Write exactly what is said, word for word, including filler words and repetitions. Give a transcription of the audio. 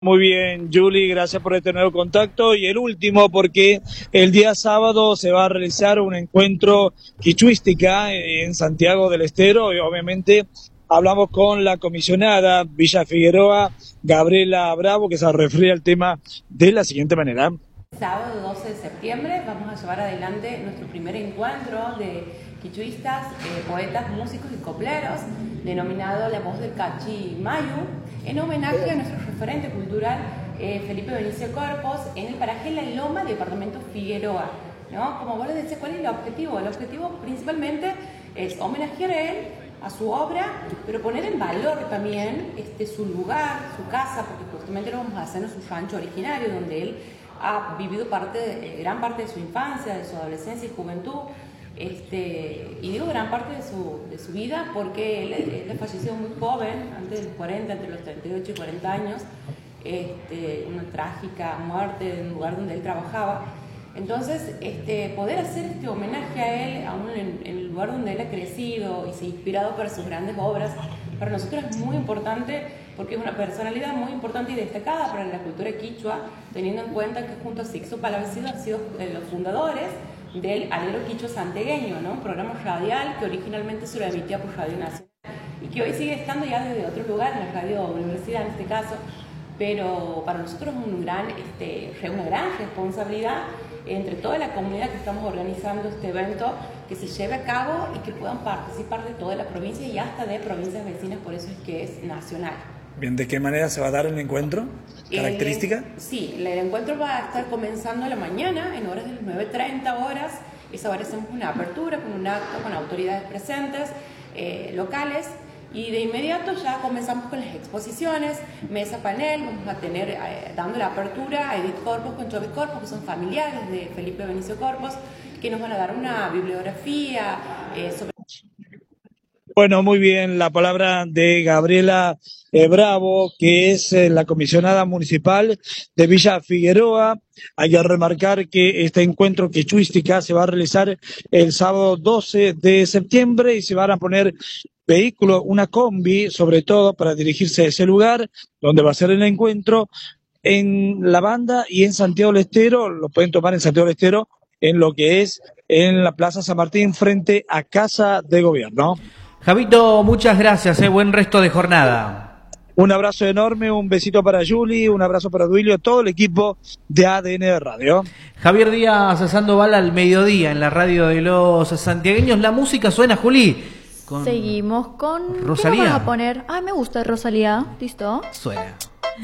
Muy bien, Juli, gracias por este nuevo contacto. Y el último, porque el día sábado se va a realizar un encuentro quichuística en Santiago del Estero y obviamente hablamos con la comisionada Villa Figueroa, Gabriela Bravo, que se refiere al tema de la siguiente manera. Sábado doce de septiembre vamos a llevar adelante nuestro primer encuentro de quichuistas, eh, poetas, músicos y copleros, denominado La Voz del Cachi Mayu, en homenaje a nuestro referente cultural eh, Felipe Benicio Corpos, en el paraje La Loma, departamento Figueroa, ¿no? Como vos les decís, ¿cuál es el objetivo? El objetivo principalmente es homenajear a él, a su obra, pero poner en valor también este, su lugar, su casa, porque justamente lo vamos a hacer en su rancho originario, donde él ha vivido parte de, gran parte de su infancia, de su adolescencia y juventud, este, y digo gran parte de su, de su vida porque él, él falleció muy joven, antes de los cuarenta, entre los treinta y ocho y cuarenta años, este, una trágica muerte en un lugar donde él trabajaba. Entonces, este, poder hacer este homenaje a él, aún en, en el lugar donde él ha crecido y se ha inspirado para sus grandes obras, para nosotros es muy importante porque es una personalidad muy importante y destacada para la cultura quichua, teniendo en cuenta que junto a Sixto Palavecino han sido los fundadores del Alero Quichua Santiagueño, ¿no? Un programa radial que originalmente se lo emitía por Radio Nacional y que hoy sigue estando ya desde otro lugar, en la Radio Universidad en este caso, pero para nosotros es un gran, este, una gran responsabilidad entre toda la comunidad que estamos organizando este evento, que se lleve a cabo y que puedan participar de toda la provincia y hasta de provincias vecinas, por eso es que es nacional. Bien, ¿de qué manera se va a dar el encuentro? ¿Característica? Eh, sí, el encuentro va a estar comenzando a la mañana, en horas de las nueve treinta horas. Esa hora hacemos una apertura con un acto con autoridades presentes, eh, locales, y de inmediato ya comenzamos con las exposiciones, mesa panel, vamos a tener, eh, dando la apertura a Edith Corpos con Chovis Corpos, que son familiares de Felipe Benicio Corpos, que nos van a dar una bibliografía eh, sobre... Bueno, muy bien, la palabra de Gabriela eh, Bravo, que es eh, la comisionada municipal de Villa Figueroa. Hay que remarcar que este encuentro quichuística se va a realizar el sábado doce de septiembre y se van a poner vehículos, una combi, sobre todo para dirigirse a ese lugar donde va a ser el encuentro, en La Banda y en Santiago del Estero. Lo pueden tomar en Santiago del Estero, en lo que es en la Plaza San Martín, frente a Casa de Gobierno. Javito, muchas gracias, eh. Buen resto de jornada. Un abrazo enorme, un besito para Juli, un abrazo para Duilio, todo el equipo de A D N de Radio. Javier Díaz Sandoval al mediodía en la radio de los santiagueños. La música suena, Juli. Con... Seguimos con... Rosalía. ¿Qué vamos a poner? Ay, me gusta Rosalía. ¿Listo? Suena.